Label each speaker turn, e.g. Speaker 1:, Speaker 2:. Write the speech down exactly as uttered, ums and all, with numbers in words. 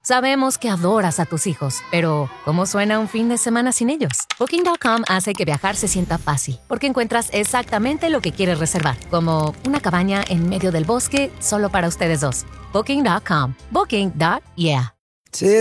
Speaker 1: Sabemos que adoras a tus hijos, pero ¿cómo suena un fin de semana sin ellos? Booking punto com hace que viajar se sienta fácil, porque encuentras exactamente lo que quieres reservar, como una cabaña en medio del bosque solo para ustedes dos. Booking punto com. Booking. Yeah.
Speaker 2: Sí,